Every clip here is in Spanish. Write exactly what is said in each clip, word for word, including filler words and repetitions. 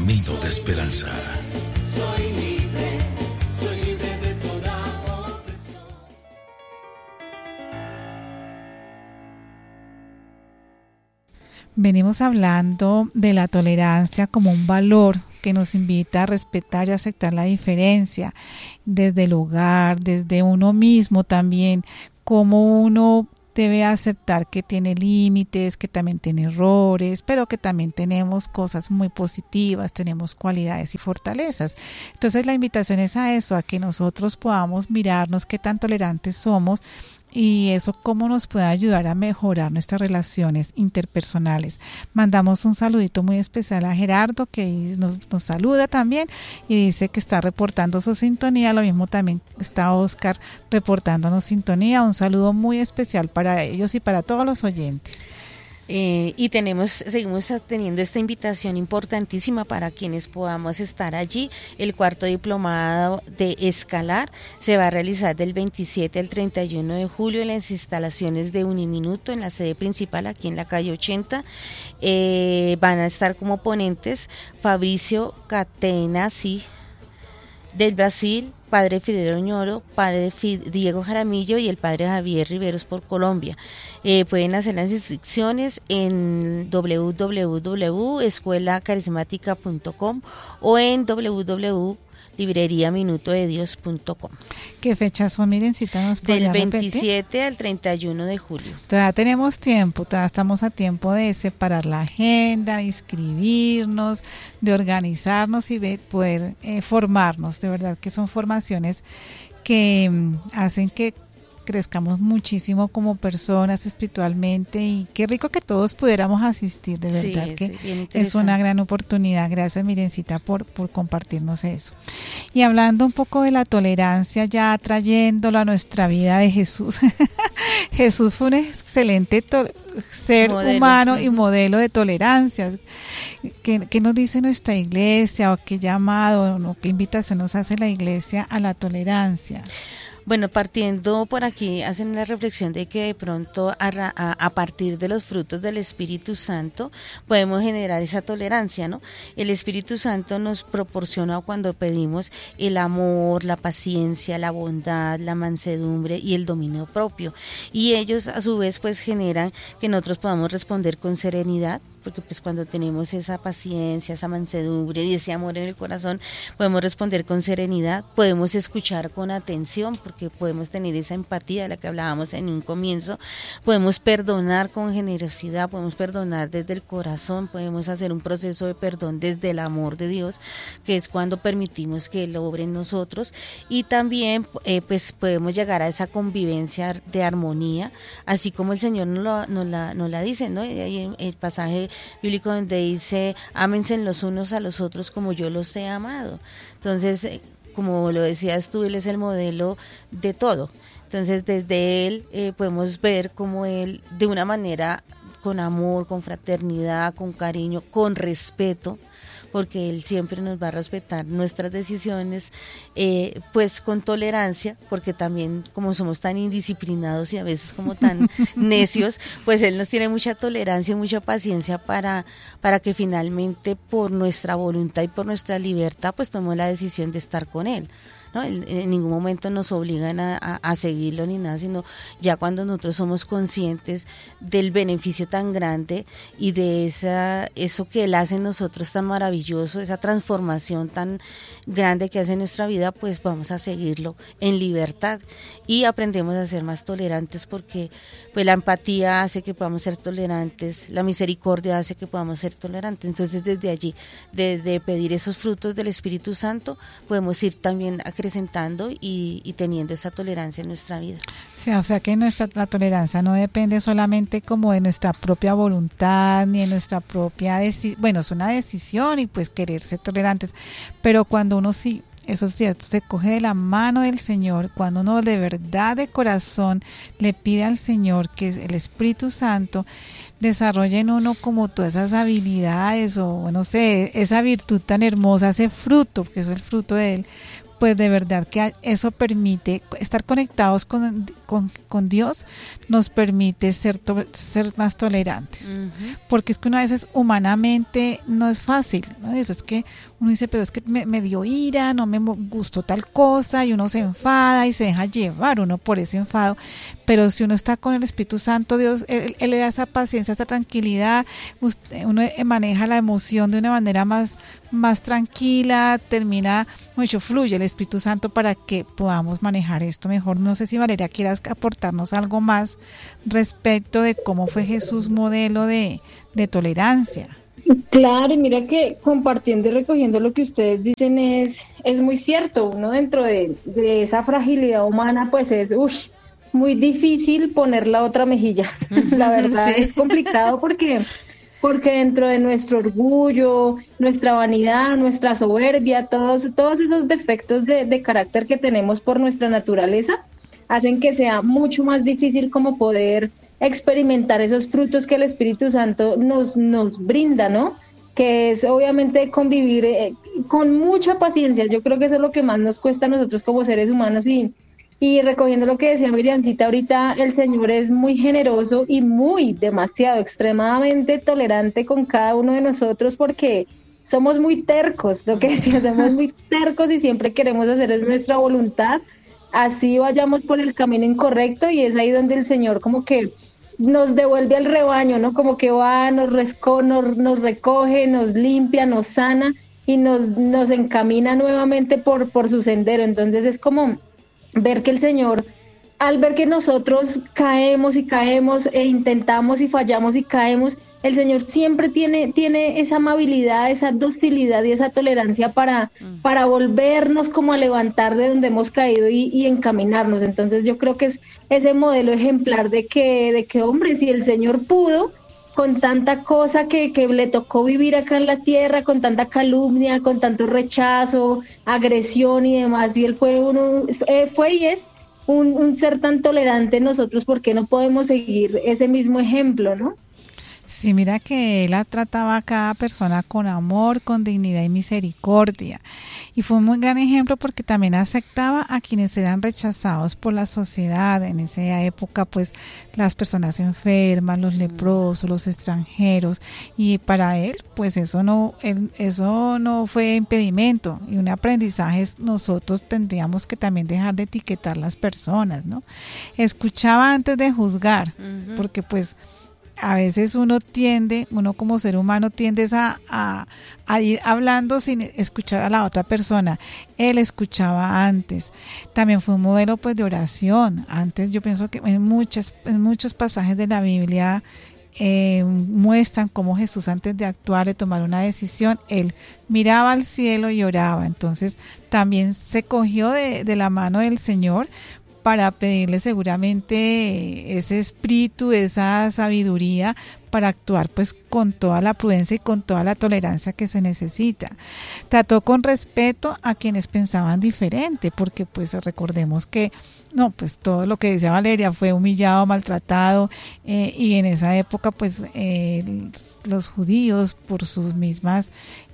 camino de esperanza. Soy libre, soy libre de toda opresión. Venimos hablando de la tolerancia como un valor que nos invita a respetar y aceptar la diferencia desde el hogar, desde uno mismo también, como uno debe aceptar que tiene límites, que también tiene errores, pero que también tenemos cosas muy positivas, tenemos cualidades y fortalezas. Entonces la invitación es a eso, a que nosotros podamos mirarnos qué tan tolerantes somos y eso cómo nos puede ayudar a mejorar nuestras relaciones interpersonales. Mandamos un saludito muy especial a Gerardo, que nos, nos saluda también y dice que está reportando su sintonía. Lo mismo también está Oscar reportándonos sintonía. Un saludo muy especial para ellos y para todos los oyentes. Eh, y tenemos, seguimos teniendo esta invitación importantísima para quienes podamos estar allí. El cuarto diplomado de escalar se va a realizar del veintisiete al treinta y uno de julio en las instalaciones de Uniminuto, en la sede principal aquí en la calle ochenta. Eh, van a estar como ponentes Fabricio Catenacci del Brasil, padre Fidel Oñoro, padre Fid- Diego Jaramillo y el padre Javier Riveros por Colombia. Eh, pueden hacer las inscripciones en doble u doble u doble u punto escuela carismática punto com o en doble u doble u doble u punto librería minuto de dios punto com. ¿Qué fechas son, Mirencita? ¿Nos Del podría veintisiete repetir? al treinta y uno de julio. Todavía tenemos tiempo, todavía estamos a tiempo de separar la agenda, de inscribirnos, de organizarnos y de poder eh, formarnos. De verdad que son formaciones que mm, hacen que crezcamos muchísimo como personas espiritualmente y qué rico que todos pudiéramos asistir, de verdad Sí, que sí, bien es interesante. una gran oportunidad. Gracias, Mirencita, por, por compartirnos eso. Y hablando un poco de la tolerancia, ya trayéndolo a nuestra vida de Jesús. Jesús fue un excelente to- ser Modelo. humano y Ujú. modelo de tolerancia. ¿Qué, qué nos dice nuestra iglesia o qué llamado o qué invitación nos hace la iglesia a la tolerancia? Bueno, partiendo por aquí, hacen la reflexión de que de pronto a, ra- a, a partir de los frutos del Espíritu Santo podemos generar esa tolerancia, ¿no? El Espíritu Santo nos proporciona cuando pedimos el amor, la paciencia, la bondad, la mansedumbre y el dominio propio. Y ellos a su vez pues generan que nosotros podamos responder con serenidad, porque pues cuando tenemos esa paciencia, esa mansedumbre y ese amor en el corazón, podemos responder con serenidad, podemos escuchar con atención, porque podemos tener esa empatía de la que hablábamos en un comienzo, podemos perdonar con generosidad, podemos perdonar desde el corazón, podemos hacer un proceso de perdón desde el amor de Dios, que es cuando permitimos que Él obre en nosotros, y también eh, pues podemos llegar a esa convivencia de armonía, así como el Señor nos, lo, nos, la, nos la dice, ¿no? Hay el pasaje bíblico donde dice, ámense los unos a los otros como yo los he amado. Entonces, como lo decías tú, Él es el modelo de todo. Entonces, desde Él eh, podemos ver cómo Él, de una manera con amor, con fraternidad, con cariño, con respeto, porque Él siempre nos va a respetar nuestras decisiones, eh, pues con tolerancia, porque también como somos tan indisciplinados y a veces como tan necios, pues Él nos tiene mucha tolerancia y mucha paciencia para, para que finalmente por nuestra voluntad y por nuestra libertad pues tomemos la decisión de estar con Él, ¿no? En, en ningún momento nos obligan a, a, a seguirlo ni nada, sino ya cuando nosotros somos conscientes del beneficio tan grande y de esa eso que Él hace en nosotros tan maravilloso, esa transformación tan grande que hace en nuestra vida, pues vamos a seguirlo en libertad y aprendemos a ser más tolerantes, porque pues la empatía hace que podamos ser tolerantes, la misericordia hace que podamos ser tolerantes. Entonces desde allí, desde pedir esos frutos del Espíritu Santo, podemos ir también acrecentando y, y teniendo esa tolerancia en nuestra vida. Sí, o sea que nuestra la tolerancia no depende solamente como de nuestra propia voluntad ni de nuestra propia decisión. Bueno, es una decisión y pues querer ser tolerantes, pero cuando uno sí, eso es cierto, se coge de la mano del Señor, cuando uno de verdad de corazón le pide al Señor que el Espíritu Santo desarrolle en uno como todas esas habilidades o no sé, esa virtud tan hermosa, ese fruto, porque es el fruto de Él, pues de verdad que eso permite, estar conectados con, con, con Dios nos permite ser, to, ser más tolerantes, uh-huh. porque es que una vez humanamente no es fácil, ¿no? Es que uno dice, pero es que me, me dio ira, no me gustó tal cosa, y uno se enfada y se deja llevar uno por ese enfado, pero si uno está con el Espíritu Santo, Dios, Él, él le da esa paciencia, esa tranquilidad, usted, uno maneja la emoción de una manera más, más tranquila, termina, mucho fluye el Espíritu Santo para que podamos manejar esto mejor. No sé si Valeria quieras aportarnos algo más respecto de cómo fue Jesús modelo de, de tolerancia. Claro, y mira que compartiendo y recogiendo lo que ustedes dicen es, es muy cierto. Uno dentro de, de esa fragilidad humana pues es uy, muy difícil poner la otra mejilla. La verdad sí. Es complicado porque, porque dentro de nuestro orgullo, nuestra vanidad, nuestra soberbia, todos, todos esos defectos de, de carácter que tenemos por nuestra naturaleza hacen que sea mucho más difícil como poder experimentar esos frutos que el Espíritu Santo nos, nos brinda, ¿no? Que es obviamente convivir eh, con mucha paciencia. Yo creo que eso es lo que más nos cuesta a nosotros como seres humanos y, y recogiendo lo que decía Miriamcita ahorita, el Señor es muy generoso y muy, demasiado, extremadamente tolerante con cada uno de nosotros porque somos muy tercos, lo que decía, somos muy tercos y siempre queremos hacer nuestra voluntad, así vayamos por el camino incorrecto y es ahí donde el Señor como que nos devuelve al rebaño, ¿no? Como que va, nos, resco, nos, nos recoge, nos limpia, nos sana y nos, nos encamina nuevamente por, por su sendero. Entonces es como ver que el Señor, al ver que nosotros caemos y caemos e intentamos y fallamos y caemos, el Señor siempre tiene, tiene esa amabilidad, esa docilidad y esa tolerancia para, mm. para volvernos como a levantar de donde hemos caído y, y encaminarnos. Entonces yo creo que es ese modelo ejemplar de que, de que hombre, si el Señor pudo, con tanta cosa que, que le tocó vivir acá en la tierra, con tanta calumnia, con tanto rechazo, agresión y demás, y Él fue, uno, eh, fue y es un, un ser tan tolerante, nosotros, ¿por qué no podemos seguir ese mismo ejemplo, no? Sí, mira que él trataba a cada persona con amor, con dignidad y misericordia. Y fue un muy gran ejemplo porque también aceptaba a quienes eran rechazados por la sociedad. En esa época, pues, las personas enfermas, los leprosos, los extranjeros. Y para él, pues, eso no, él, eso no fue impedimento. Y un aprendizaje es nosotros tendríamos que también dejar de etiquetar las personas, ¿no? Escuchaba antes de juzgar, uh-huh. porque, pues, a veces uno tiende, uno como ser humano tiende a, a, a ir hablando sin escuchar a la otra persona. Él escuchaba antes. También fue un modelo pues de oración. Antes yo pienso que en, muchas, en muchos pasajes de la Biblia eh, muestran cómo Jesús antes de actuar, de tomar una decisión, él miraba al cielo y oraba. Entonces también se cogió de, de la mano del Señor para pedirle seguramente ese espíritu, esa sabiduría para actuar pues con toda la prudencia y con toda la tolerancia que se necesita. Trató con respeto a quienes pensaban diferente, porque pues recordemos que no, pues todo lo que decía Valeria fue humillado, maltratado eh, y en esa época pues eh, los judíos por sus mismas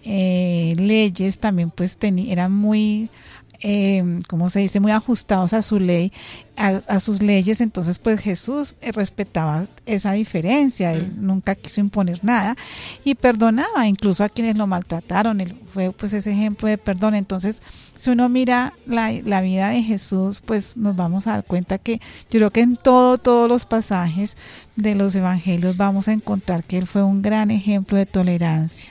eh, leyes también pues ten, eran muy Eh, como se dice, muy ajustados a su ley, a, a sus leyes. Entonces pues Jesús eh, respetaba esa diferencia, él nunca quiso imponer nada y perdonaba incluso a quienes lo maltrataron. Él fue pues ese ejemplo de perdón. Entonces si uno mira la, la vida de Jesús, pues nos vamos a dar cuenta que yo creo que en todo, todos los pasajes de los evangelios vamos a encontrar que él fue un gran ejemplo de tolerancia.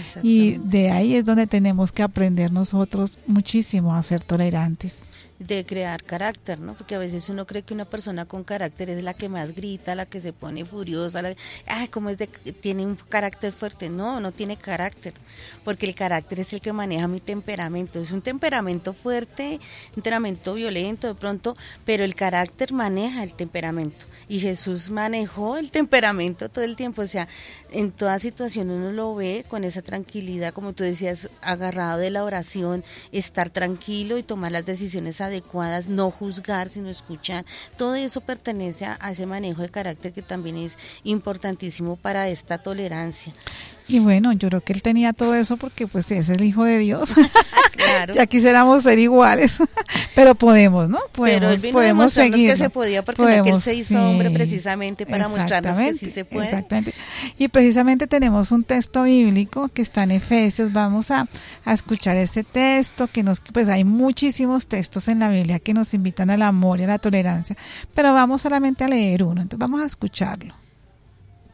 Y de ahí es donde tenemos que aprender nosotros muchísimo a ser tolerantes. De crear carácter, ¿no? Porque a veces uno cree que una persona con carácter es la que más grita, la que se pone furiosa, la, ay, como es de, tiene un carácter fuerte. No, no tiene carácter, porque el carácter es el que maneja mi temperamento. Es un temperamento fuerte, un temperamento violento de pronto, pero el carácter maneja el temperamento. Y Jesús manejó el temperamento todo el tiempo, o sea, en toda situación uno lo ve con esa tranquilidad, como tú decías, agarrado de la oración, estar tranquilo y tomar las decisiones adecuadas, no juzgar, sino escuchar. Todo eso pertenece a ese manejo de carácter que también es importantísimo para esta tolerancia. Y bueno, yo creo que él tenía todo eso porque pues es el Hijo de Dios. Claro. Ya quisiéramos ser iguales, pero podemos, ¿no? Podemos, pero él vino podemos a demostrarnos seguirlo. que se podía, porque podemos, no que él se hizo sí, hombre precisamente para mostrarnos que sí se puede. Exactamente. Y precisamente tenemos un texto bíblico que está en Efesios. Vamos a, a escuchar ese texto que nos, pues hay muchísimos textos en la Biblia que nos invitan al amor y a la tolerancia, pero vamos solamente a leer uno. Entonces vamos a escucharlo.